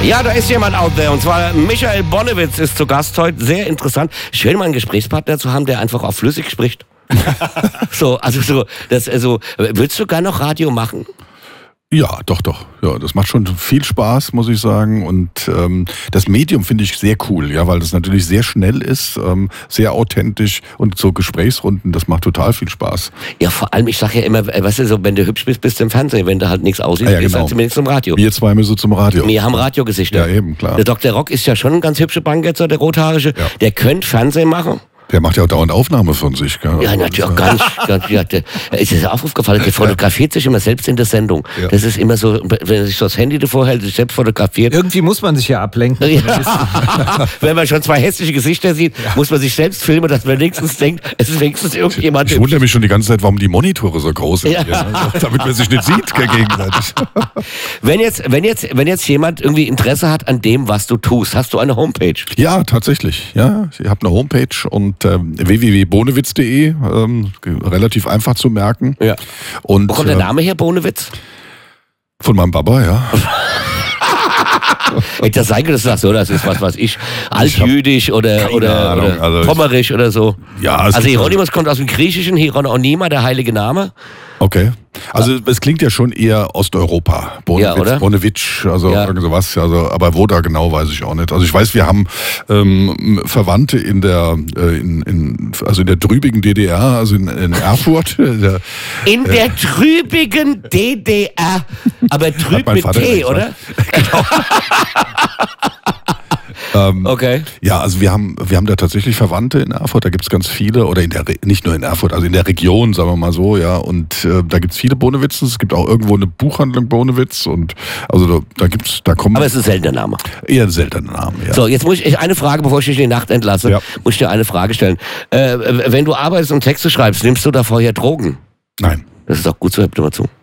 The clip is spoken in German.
Ja, da ist jemand out there und zwar Michael Bonnewitz ist zu Gast heute. Sehr interessant. Schön, mal einen Gesprächspartner zu haben, der einfach auch flüssig spricht. Würdest du gar noch Radio machen? Ja, doch. Ja, das macht schon viel Spaß, muss ich sagen. Und das Medium finde ich sehr cool, ja, weil das natürlich sehr schnell ist, sehr authentisch und so Gesprächsrunden, das macht total viel Spaß. Ja, vor allem, ich sage ja immer, weißt du, so, wenn du hübsch bist, bist du im Fernsehen. Wenn du halt nichts aussiehst, ja, bist du genau. halt zumindest zum Radio. Wir zwei müssen zum Radio. Wir haben Radiogesichter. Ja, eben, klar. Der Dr. Rock ist ja schon ein ganz hübscher Banketzer, der Rothaarige. Ja. Der könnte Fernsehen machen. Der macht ja auch dauernd Aufnahme von sich. Gell? Ja, natürlich auch ganz. Ist es auch aufgefallen, der fotografiert sich immer selbst in der Sendung. Ja. Das ist immer so, wenn er sich so das Handy davor hält, sich selbst fotografiert. Irgendwie muss man sich ja ablenken. Ja. Wenn man schon zwei hässliche Gesichter sieht, muss man sich selbst filmen, dass man wenigstens denkt, es ist wenigstens irgendjemand. Ich wundere mich schon die ganze Zeit, warum die Monitore so groß sind. Ja. Damit man sich nicht sieht gegenseitig. Wenn jetzt jemand irgendwie Interesse hat an dem, was du tust, hast du eine Homepage? Ja, tatsächlich. Ja, ich habe eine Homepage und www.bonewitz.de, relativ einfach zu merken. Ja. Und, wo kommt der Name her, Bonewitz? Von meinem Papa, ja. Hätte das sein können, dass du sagst, so, das ist was weiß ich, altjüdisch oder pommerisch oder so. Ja, also Hieronymus kommt aus dem Griechischen, Hieronima, der heilige Name. Okay. Also es klingt ja schon eher Osteuropa. Ja, oder? Bonewitsch, also irgend sowas. Also, aber wo da genau, weiß ich auch nicht. Also ich weiß, wir haben Verwandte in der trübigen DDR, also in Erfurt. In der trübigen DDR. Aber trüb mit T, oder? Genau. Okay. Ja, also wir haben da tatsächlich Verwandte in Erfurt, da gibt es ganz viele, oder nicht nur in Erfurt, also in der Region, sagen wir mal so, ja, und da gibt es viele Bonewitzen, es gibt auch irgendwo eine Buchhandlung Bonewitz und also da kommen... Aber es ist ein seltener Name. Eher ein seltener Name, ja. So, jetzt muss ich eine Frage, bevor ich dich in die Nacht entlasse, muss ich dir eine Frage stellen. Wenn du arbeitest und Texte schreibst, nimmst du da vorher Drogen? Nein. Das ist auch gut, so hört mal zu.